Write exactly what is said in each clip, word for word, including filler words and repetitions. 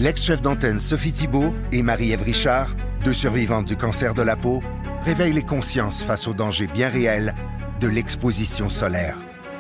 L'ex-chef d'antenne Sophie Thibault et Marie-Ève Richard, deux survivantes du cancer de la peau, réveillent les consciences face aux dangers bien réels de l'exposition solaire.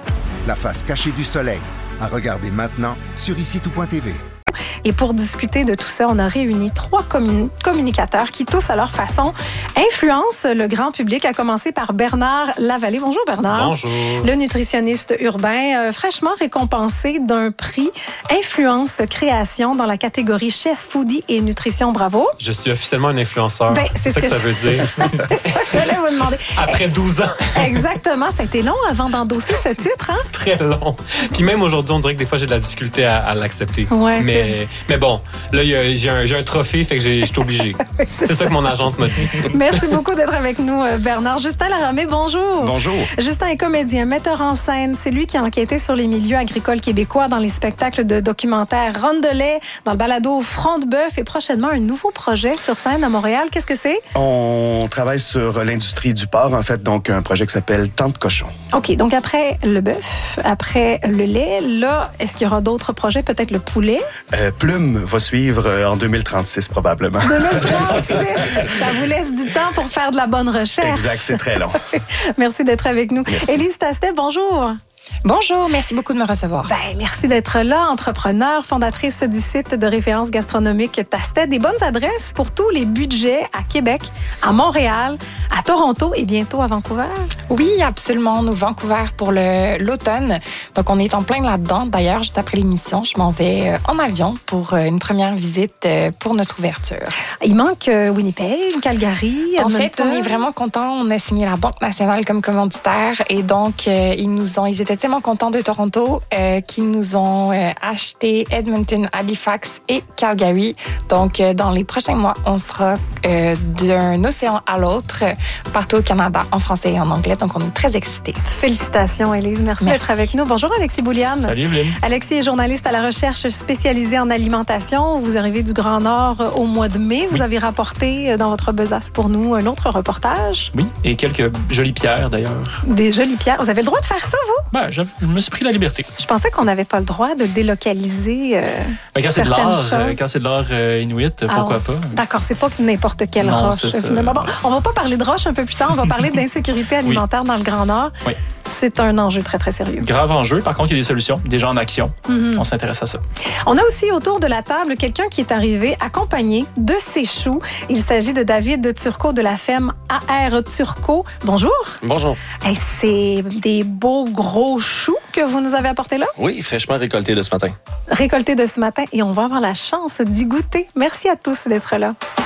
La face cachée du soleil, à regarder maintenant sur ici tout point t v. Et pour discuter de tout ça, on a réuni trois communi- communicateurs qui, tous à leur façon, influencent le grand public, à commencer par Bernard Lavallée. Bonjour Bernard. Bonjour. Le nutritionniste urbain, euh, fraîchement récompensé d'un prix Influence Création dans la catégorie Chef, Foodie et Nutrition. Bravo. Je suis officiellement un influenceur. Ben, c'est, c'est ça ce que, que ça je... veut dire. C'est ça que j'allais vous demander. Après douze ans. Exactement. Ça a été long avant d'endosser ce titre, hein? Très long. Puis même aujourd'hui, on dirait que des fois, j'ai de la difficulté à, à l'accepter. Ouais, mais, c'est... mais bon, là, y a, j'ai, un, j'ai un trophée, fait que j'ai, je suis obligé. Oui, c'est c'est ça. ça que mon agente m'a dit. Merci beaucoup d'être avec nous, Bernard. Justin Laramée, bonjour. Bonjour. Justin est comédien, metteur en scène. C'est lui qui a enquêté sur les milieux agricoles québécois dans les spectacles de documentaire Rondelet, dans le balado Front de bœuf et prochainement un nouveau projet sur scène à Montréal. Qu'est-ce que c'est? On travaille sur l'industrie du porc, en fait, donc un projet qui s'appelle Temps de cochon. OK, donc après le bœuf, après le lait, là, est-ce qu'il y aura d'autres projets? Peut-être le poulet? Euh, Plume va suivre euh, en deux mille trente-six, probablement. deux mille trente-six, ça vous laisse du temps pour faire de la bonne recherche. Exact, c'est très long. Merci d'être avec nous. Merci. Élise Tastet, bonjour. Bonjour, merci beaucoup de me recevoir. Ben, merci d'être là, entrepreneur, fondatrice du site de référence gastronomique Tastet. Des bonnes adresses pour tous les budgets à Québec, à Montréal, à Toronto et bientôt à Vancouver. Oui, absolument. Nous, Vancouver pour le, l'automne. Donc, on est en plein là-dedans. D'ailleurs, juste après l'émission, je m'en vais en avion pour une première visite pour notre ouverture. Il manque Winnipeg, Calgary, Edmonton. En fait, on est vraiment contents. On a signé la Banque nationale comme commanditaire et donc, euh, ils nous ont, ils étaient tellement contents de Toronto euh, qu'ils nous ont euh, acheté Edmonton, Halifax et Calgary. Donc, euh, dans les prochains mois, on sera euh, d'un océan à l'autre, partout au Canada, en français et en anglais. Donc, on est très excités. Félicitations, Élise. Merci, Merci d'être avec nous. Bonjour, Alexis Bouliane. Salut, Evelyne. Alexis est journaliste à la recherche spécialisée en alimentation. Vous arrivez du Grand Nord au mois de mai. Vous oui. avez rapporté dans votre besace pour nous un autre reportage. Oui, et quelques jolies pierres, d'ailleurs. Des jolies pierres. Vous avez le droit de faire ça, vous? Ben, je, je me suis pris la liberté. Je pensais qu'on n'avait pas le droit de délocaliser euh, ben, quand, c'est de l'art, euh, quand c'est de l'art euh, inuit, ah, pourquoi ouais. pas? D'accord, c'est pas n'importe quelle non, roche. Finalement. Bon, on va pas parler de roche un peu plus tard, on va parler d'insécurité alimentaire oui. dans le Grand Nord. Oui. C'est un enjeu très, très sérieux. Grave enjeu. Par contre, il y a des solutions, des gens en action. Mm-hmm. On s'intéresse à ça. On a aussi autour de la table quelqu'un qui est arrivé accompagné de ses choux. Il s'agit de David Turcot de la ferme A R Turcot. Bonjour. Bonjour. Hey, c'est des beaux gros choux que vous nous avez apportés là? Oui, fraîchement récoltés de ce matin. Récoltés de ce matin et on va avoir la chance d'y goûter. Merci à tous d'être là.